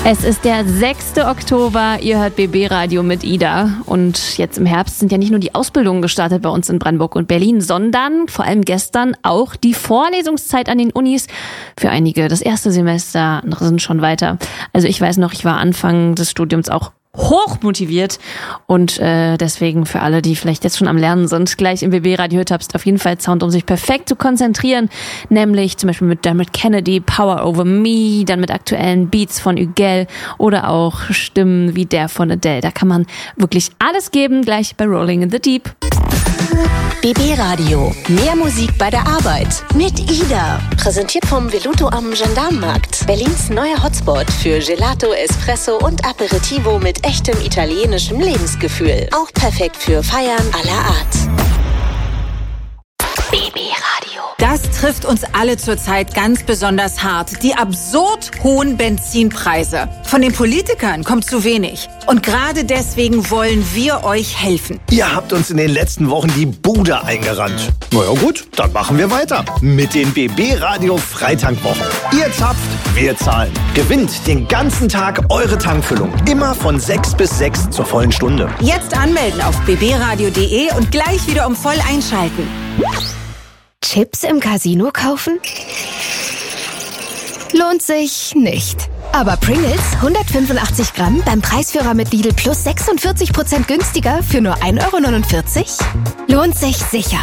Es ist der 6. Oktober, ihr hört BB Radio mit Ida. Und jetzt im Herbst sind ja nicht nur die Ausbildungen gestartet bei uns in Brandenburg und Berlin, sondern vor allem gestern auch die Vorlesungszeit an den Unis. Für einige das erste Semester, andere sind schon weiter. Also ich weiß noch, ich war Anfang des Studiums auch hochmotiviert und deswegen für alle, die vielleicht jetzt schon am Lernen sind, gleich im BB Radio hört, habt auf jeden Fall Sound, um sich perfekt zu konzentrieren, nämlich zum Beispiel mit Dermot Kennedy, Power Over Me, dann mit aktuellen Beats von Ügel oder auch Stimmen wie der von Adele. Da kann man wirklich alles geben, gleich bei Rolling in the Deep. BB Radio. Mehr Musik bei der Arbeit. Mit Ida. Präsentiert vom Veluto am Gendarmenmarkt. Berlins neuer Hotspot für Gelato, Espresso und Aperitivo mit echtem italienischem Lebensgefühl. Auch perfekt für Feiern aller Art. BB Radio. Das trifft uns alle zurzeit ganz besonders hart. Die absurd hohen Benzinpreise. Von den Politikern kommt zu wenig. Und gerade deswegen wollen wir euch helfen. Ihr habt uns in den letzten Wochen die Bude eingerannt. Na ja gut, dann machen wir weiter. Mit den BB Radio Freitankwochen. Ihr zapft, wir zahlen. Gewinnt den ganzen Tag eure Tankfüllung. Immer von 6 bis 6 zur vollen Stunde. Jetzt anmelden auf bbradio.de und gleich wieder um voll einschalten. Chips im Casino kaufen? Lohnt sich nicht. Aber Pringles 185 Gramm beim Preisführer mit Lidl Plus 46% günstiger für nur 1,49 € lohnt sich sicher.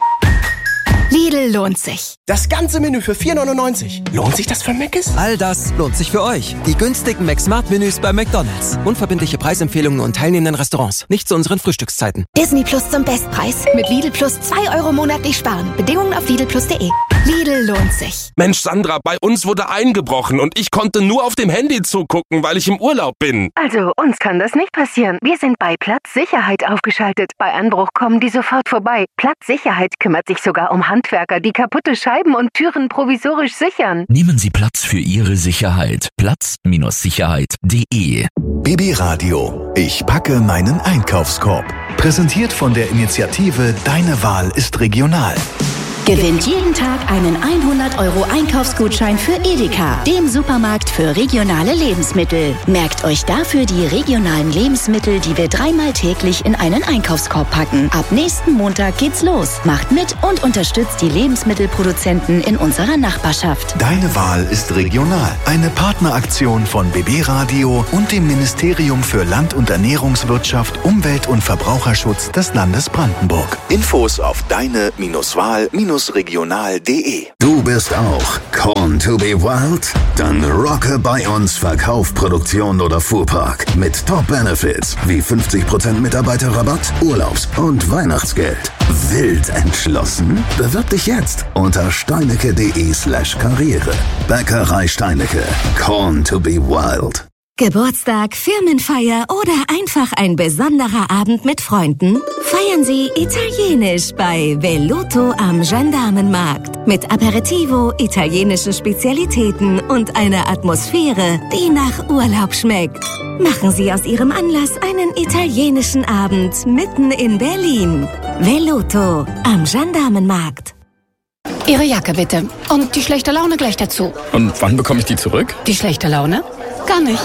Lidl lohnt sich. Das ganze Menü für 4,99 €. Lohnt sich das für Mc's? All das lohnt sich für euch. Die günstigen McSmart-Menüs bei McDonald's. Unverbindliche Preisempfehlungen und teilnehmenden Restaurants. Nicht zu unseren Frühstückszeiten. Disney Plus zum Bestpreis. Mit Lidl Plus 2 € monatlich sparen. Bedingungen auf lidlplus.de. Lidl lohnt sich. Mensch, Sandra, bei uns wurde eingebrochen und ich konnte nur auf dem Handy zugucken, weil ich im Urlaub bin. Also, uns kann das nicht passieren. Wir sind bei Platzsicherheit aufgeschaltet. Bei Einbruch kommen die sofort vorbei. Platzsicherheit kümmert sich sogar um Handwerker, die kaputte Scheiben und Türen provisorisch sichern. Nehmen Sie Platz für Ihre Sicherheit. Platz-sicherheit.de. BB Radio. Ich packe meinen Einkaufskorb. Präsentiert von der Initiative Deine Wahl ist regional. Gewinnt jeden Tag einen 100 € Einkaufsgutschein für Edeka, dem Supermarkt für regionale Lebensmittel. Merkt euch dafür die regionalen Lebensmittel, die wir 3-mal täglich in einen Einkaufskorb packen. Ab nächsten Montag geht's los. Macht mit und unterstützt die Lebensmittelproduzenten in unserer Nachbarschaft. Deine Wahl ist regional. Eine Partneraktion von BB Radio und dem Ministerium für Land- und Ernährungswirtschaft, Umwelt- und Verbraucherschutz des Landes Brandenburg. Infos auf deine-wahl-regional.de. Du bist auch Corn to be Wild? Dann rocke bei uns Verkauf, Produktion oder Fuhrpark mit Top-Benefits wie 50% Mitarbeiterrabatt, Urlaubs- und Weihnachtsgeld. Wild entschlossen? Bewirb dich jetzt unter steinecke.de/Karriere. Bäckerei Steinecke. Corn to be Wild. Geburtstag, Firmenfeier oder einfach ein besonderer Abend mit Freunden? Feiern Sie italienisch bei Veluto am Gendarmenmarkt. Mit Aperitivo, italienischen Spezialitäten und einer Atmosphäre, die nach Urlaub schmeckt. Machen Sie aus Ihrem Anlass einen italienischen Abend mitten in Berlin. Veluto am Gendarmenmarkt. Ihre Jacke bitte. Und die schlechte Laune gleich dazu. Und wann bekomme ich die zurück? Die schlechte Laune? Gar nicht.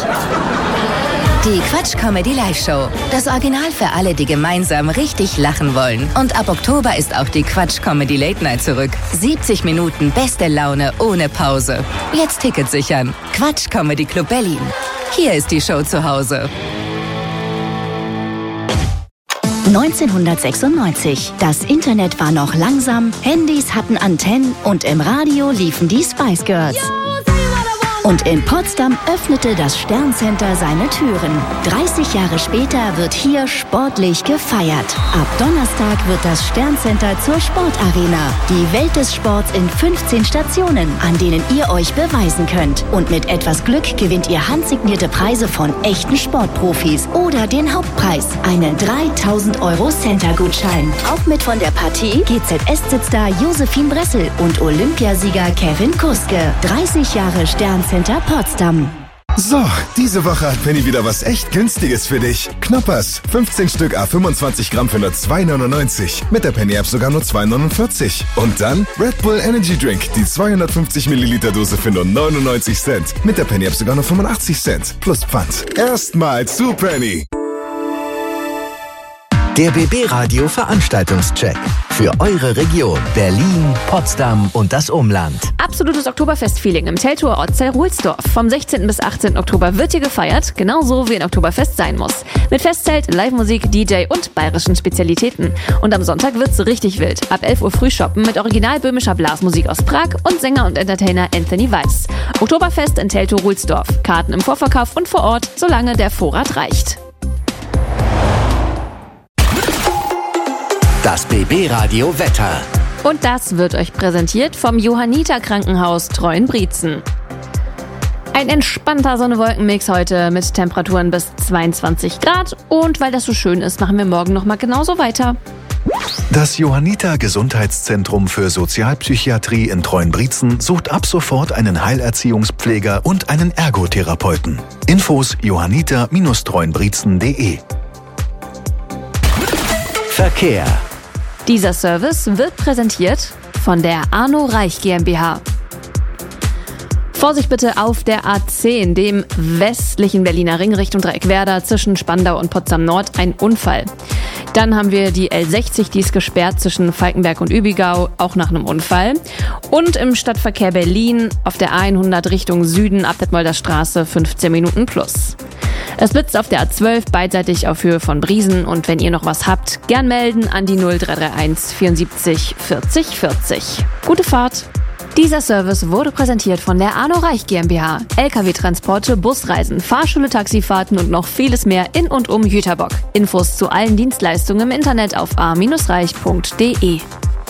Die Quatsch Comedy Live Show. Das Original für alle, die gemeinsam richtig lachen wollen. Und ab Oktober ist auch die Quatsch Comedy Late Night zurück. 70 Minuten beste Laune ohne Pause. Jetzt Tickets sichern. Quatsch Comedy Club Berlin. Hier ist die Show zu Hause. 1996. Das Internet war noch langsam, Handys hatten Antennen und im Radio liefen die Spice Girls. Und in Potsdam öffnete das Sterncenter seine Türen. 30 Jahre später wird hier sportlich gefeiert. Ab Donnerstag wird das Sterncenter zur Sportarena. Die Welt des Sports in 15 Stationen, an denen ihr euch beweisen könnt. Und mit etwas Glück gewinnt ihr handsignierte Preise von echten Sportprofis oder den Hauptpreis, einen 3.000 € Center-Gutschein. Auch mit von der Partie GZS-Star Josephine Bressel und Olympiasieger Kevin Kuske. 30 Jahre Sterncenter Potsdam. So, diese Woche hat Penny wieder was echt Günstiges für dich. Knoppers, 15 Stück à 25 Gramm für nur 2,99. Mit der Penny-App sogar nur 2,49. Und dann Red Bull Energy Drink, die 250 Milliliter Dose für nur 99 Cent. Mit der Penny-App sogar nur 85 Cent. Plus Pfand. Erstmal zu Penny. Der BB Radio Veranstaltungscheck. Für eure Region Berlin, Potsdam und das Umland. Absolutes Oktoberfest-Feeling im Teltower Ortsteil Ruhlsdorf. Vom 16. bis 18. Oktober wird hier gefeiert, genauso wie ein Oktoberfest sein muss. Mit Festzelt, Live-Musik, DJ und bayerischen Spezialitäten. Und am Sonntag wird's richtig wild. Ab 11 Uhr früh shoppen mit original böhmischer Blasmusik aus Prag und Sänger und Entertainer Anthony Weiss. Oktoberfest in Teltow Ruhlsdorf. Karten im Vorverkauf und vor Ort, solange der Vorrat reicht. Das BB Radio Wetter. Und das wird euch präsentiert vom Johanniter Krankenhaus Treuenbrietzen. Ein entspannter Sonne-Wolken-Mix heute mit Temperaturen bis 22 Grad. Und weil das so schön ist, machen wir morgen nochmal genauso weiter. Das Johanniter Gesundheitszentrum für Sozialpsychiatrie in Treuenbrietzen sucht ab sofort einen Heilerziehungspfleger und einen Ergotherapeuten. Infos johanniter-treuenbrietzen.de. Verkehr. Dieser Service wird präsentiert von der Arno Reich GmbH. Vorsicht bitte auf der A10, dem westlichen Berliner Ring Richtung Dreieckwerder zwischen Spandau und Potsdam Nord, ein Unfall. Dann haben wir die L60, die ist gesperrt zwischen Falkenberg und Übigau, auch nach einem Unfall. Und im Stadtverkehr Berlin auf der A100 Richtung Süden ab Detmolder Straße 15 Minuten plus. Es blitzt auf der A12 beidseitig auf Höhe von Briesen und wenn ihr noch was habt, gern melden an die 0331 74 40 40. Gute Fahrt! Dieser Service wurde präsentiert von der Arno Reich GmbH. LKW-Transporte, Busreisen, Fahrschule, Taxifahrten und noch vieles mehr in und um Jüterbock. Infos zu allen Dienstleistungen im Internet auf a-reich.de.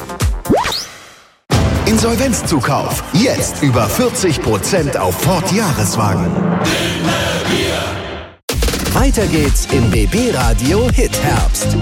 Insolvenzzukauf. Jetzt über 40% auf Ford Jahreswagen. Weiter geht's im BB Radio Hit Herbst.